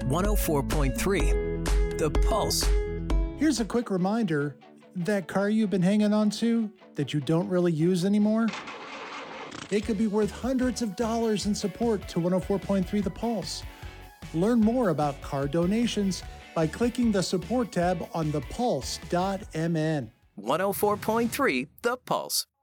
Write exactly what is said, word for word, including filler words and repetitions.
one oh four point three The Pulse. Here's a quick reminder, that car you've been hanging on to that you don't really use anymore, it could be worth hundreds of dollars in support to one oh four point three The Pulse. Learn more about car donations by clicking the support tab on the pulse dot m n. one oh four point three The Pulse.